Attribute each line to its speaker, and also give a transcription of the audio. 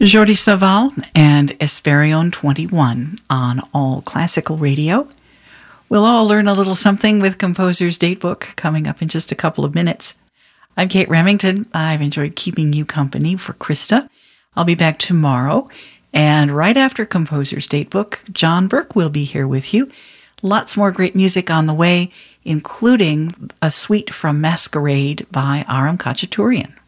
Speaker 1: Jordi Savall and Esperion 21 on All Classical Radio. We'll all learn a little something with Composer's Datebook coming up in just a couple of minutes. I'm Kate Remington. I've enjoyed keeping you company for Krista. I'll be back tomorrow. And right after Composer's Datebook, John Burke will be here with you. Lots more great music on the way, including a suite from Masquerade by Aram Khachaturian.